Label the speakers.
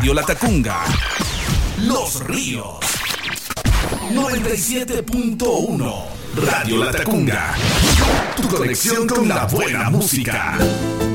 Speaker 1: Radio Latacunga. Los Ríos. 97.1. Radio Latacunga. Tu conexión con la buena música.